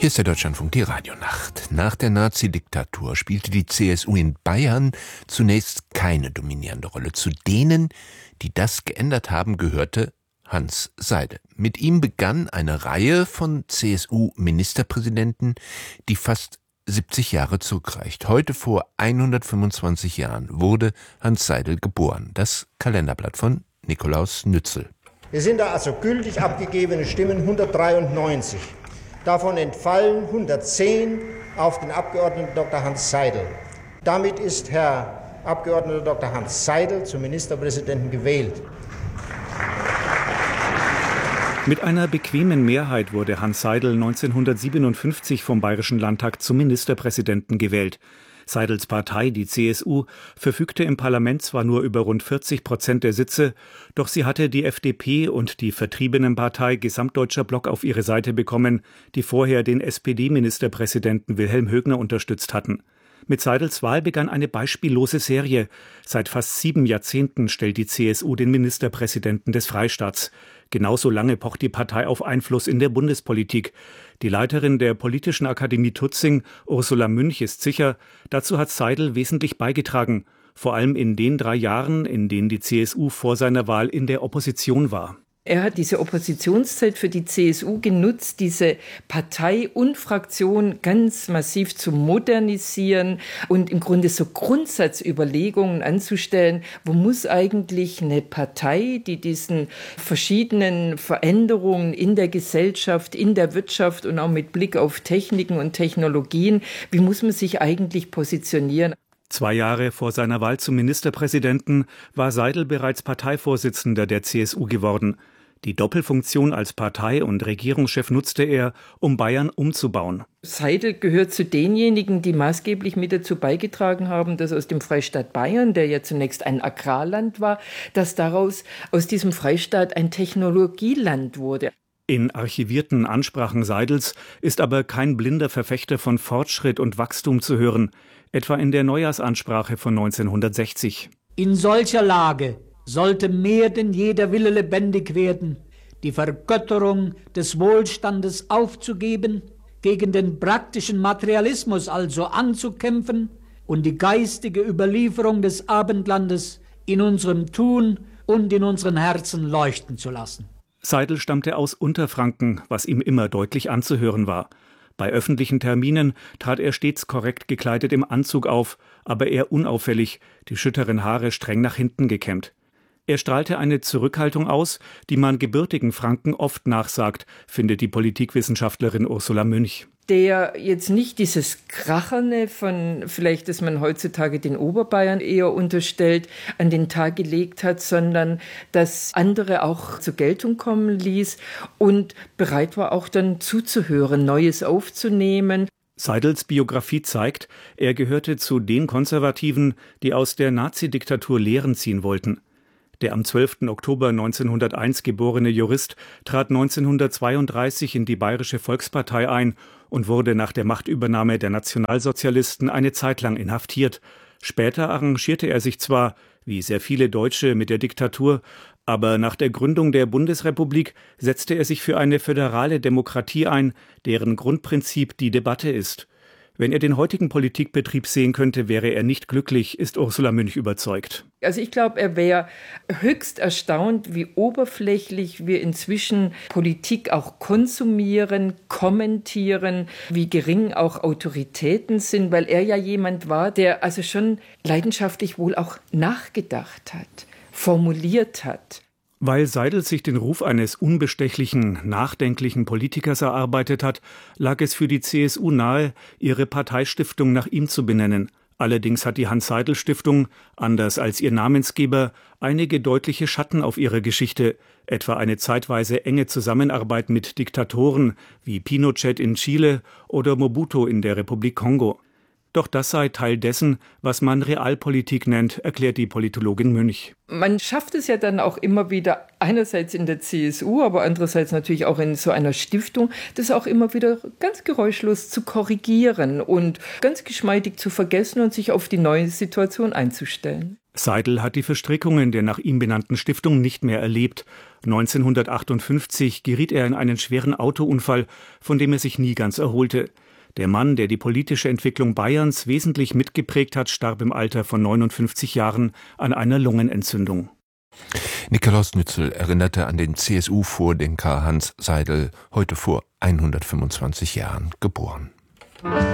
Hier ist der Deutschlandfunk, die Radionacht. Nach der Nazi-Diktatur spielte die CSU in Bayern zunächst keine dominierende Rolle. Zu denen, die das geändert haben, gehörte Hanns Seidel. Mit ihm begann eine Reihe von CSU-Ministerpräsidenten, die fast 70 Jahre zurückreicht. Heute vor 125 Jahren wurde Hanns Seidel geboren. Das Kalenderblatt von Nikolaus Nützel. Es sind da also gültig abgegebene Stimmen 193. Davon entfallen 110 auf den Abgeordneten Dr. Hanns Seidel. Damit ist Herr Abgeordneter Dr. Hanns Seidel zum Ministerpräsidenten gewählt. Mit einer bequemen Mehrheit wurde Hanns Seidel 1957 vom Bayerischen Landtag zum Ministerpräsidenten gewählt. Seidels Partei, die CSU, verfügte im Parlament zwar nur über rund 40% der Sitze, doch sie hatte die FDP und die Vertriebenenpartei Gesamtdeutscher Block auf ihre Seite bekommen, die vorher den SPD-Ministerpräsidenten Wilhelm Högner unterstützt hatten. Mit Seidels Wahl begann eine beispiellose Serie. Seit fast 7 Jahrzehnten stellt die CSU den Ministerpräsidenten des Freistaats. Genauso lange pocht die Partei auf Einfluss in der Bundespolitik. Die Leiterin der Politischen Akademie Tutzing, Ursula Münch, ist sicher, dazu hat Seidel wesentlich beigetragen. Vor allem in den 3 Jahren, in denen die CSU vor seiner Wahl in der Opposition war. Er hat diese Oppositionszeit für die CSU genutzt, diese Partei und Fraktion ganz massiv zu modernisieren und im Grunde so Grundsatzüberlegungen anzustellen. Wo muss eigentlich eine Partei, die diesen verschiedenen Veränderungen in der Gesellschaft, in der Wirtschaft und auch mit Blick auf Techniken und Technologien, wie muss man sich eigentlich positionieren? 2 Jahre vor seiner Wahl zum Ministerpräsidenten war Seidel bereits Parteivorsitzender der CSU geworden. Die Doppelfunktion als Partei- und Regierungschef nutzte er, um Bayern umzubauen. Seidel gehört zu denjenigen, die maßgeblich mit dazu beigetragen haben, dass aus dem Freistaat Bayern, der ja zunächst ein Agrarland war, dass daraus aus diesem Freistaat ein Technologieland wurde. In archivierten Ansprachen Seidels ist aber kein blinder Verfechter von Fortschritt und Wachstum zu hören, etwa in der Neujahrsansprache von 1960. In solcher Lage sollte mehr denn je der Wille lebendig werden, die Vergötterung des Wohlstandes aufzugeben, gegen den praktischen Materialismus also anzukämpfen und die geistige Überlieferung des Abendlandes in unserem Tun und in unseren Herzen leuchten zu lassen. Seidel stammte aus Unterfranken, was ihm immer deutlich anzuhören war. Bei öffentlichen Terminen trat er stets korrekt gekleidet im Anzug auf, aber eher unauffällig, die schütteren Haare streng nach hinten gekämmt. Er strahlte eine Zurückhaltung aus, die man gebürtigen Franken oft nachsagt, findet die Politikwissenschaftlerin Ursula Münch. Der jetzt nicht dieses Kracherne von vielleicht, dass man heutzutage den Oberbayern eher unterstellt, an den Tag gelegt hat, sondern dass andere auch zur Geltung kommen ließ und bereit war auch dann zuzuhören, Neues aufzunehmen. Seidels Biografie zeigt, er gehörte zu den Konservativen, die aus der Nazi-Diktatur Lehren ziehen wollten. Der am 12. Oktober 1901 geborene Jurist trat 1932 in die Bayerische Volkspartei ein und wurde nach der Machtübernahme der Nationalsozialisten eine Zeit lang inhaftiert. Später arrangierte er sich zwar, wie sehr viele Deutsche, mit der Diktatur, aber nach der Gründung der Bundesrepublik setzte er sich für eine föderale Demokratie ein, deren Grundprinzip die Debatte ist. Wenn er den heutigen Politikbetrieb sehen könnte, wäre er nicht glücklich, ist Ursula Münch überzeugt. Also ich glaube, er wäre höchst erstaunt, wie oberflächlich wir inzwischen Politik auch konsumieren, kommentieren, wie gering auch Autoritäten sind, weil er ja jemand war, der also schon leidenschaftlich wohl auch nachgedacht hat, formuliert hat. Weil Seidel sich den Ruf eines unbestechlichen, nachdenklichen Politikers erarbeitet hat, lag es für die CSU nahe, ihre Parteistiftung nach ihm zu benennen. Allerdings hat die Hanns-Seidel-Stiftung, anders als ihr Namensgeber, einige deutliche Schatten auf ihrer Geschichte, etwa eine zeitweise enge Zusammenarbeit mit Diktatoren wie Pinochet in Chile oder Mobutu in der Republik Kongo. Doch das sei Teil dessen, was man Realpolitik nennt, erklärt die Politologin Münch. Man schafft es ja dann auch immer wieder, einerseits in der CSU, aber andererseits natürlich auch in so einer Stiftung, das auch immer wieder ganz geräuschlos zu korrigieren und ganz geschmeidig zu vergessen und sich auf die neue Situation einzustellen. Seidel hat die Verstrickungen der nach ihm benannten Stiftung nicht mehr erlebt. 1958 geriet er in einen schweren Autounfall, von dem er sich nie ganz erholte. Der Mann, der die politische Entwicklung Bayerns wesentlich mitgeprägt hat, starb im Alter von 59 Jahren an einer Lungenentzündung. Nikolaus Nützel erinnerte an den CSU-Vordenker Hanns Seidel, heute vor 125 Jahren geboren.